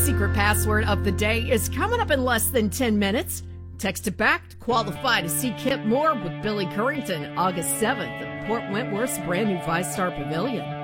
secret password of the day is coming up in less than 10 minutes. Text it back to qualify to see Kip Moore with Billy Currington August 7th at Port Wentworth's brand new 5-star pavilion.